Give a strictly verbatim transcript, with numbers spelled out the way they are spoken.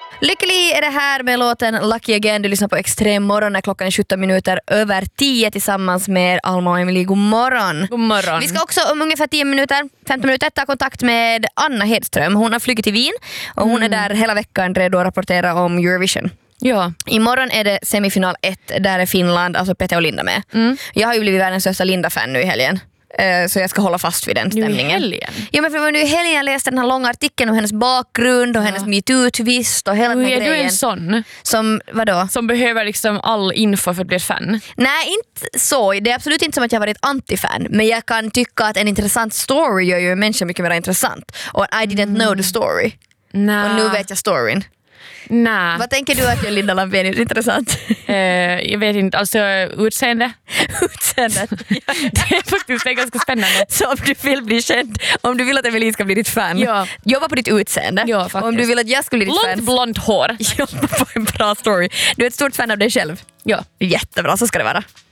Lycklig är det här med låten Lucky Again. Du lyssnar på Extrem morgon när klockan är sjutton minuter över tio tillsammans med Alma och Emily. God morgon. God morgon. Vi ska också om ungefär tio minuter, femton minuter ta kontakt med Anna Hedström. Hon har flugit till Wien och hon mm. är där hela veckan redo att rapportera om Eurovision. Ja. Imorgon är det semifinal ett, där är Finland, alltså Peter och Linda med. Mm. Jag har ju blivit världens största Linda-fan nu i helgen. Så jag ska hålla fast vid den stämningen. Nu i helgen? Ja, men för nu i helgen jag läste den här långa artikeln om hennes bakgrund och ja. hennes MeToo-twist och hela den här är grejen. Du en sån? Som, vadå? Som behöver liksom all info för att bli ett fan? Nej, inte så. Det är absolut inte som att jag har varit anti-fan. Men jag kan tycka att en intressant story gör ju en människa mycket mer intressant. Och I didn't mm. know the story. Nah. Och nu vet jag storyn. Nej. Vad tänker du att gör Linda Lampenius intressant? Uh, jag vet inte, alltså utseende. Utseende. Det är faktiskt det är ganska spännande. Så om du vill bli känd, om du vill att Emelie ska bli ditt fan, ja. jobba på ditt utseende. Ja, faktiskt. Om du vill att jag ska bli ditt Långt fan, blont hår. jobba på en bra story. Du är ett stort fan av dig själv. Ja. Jättebra, så ska det vara.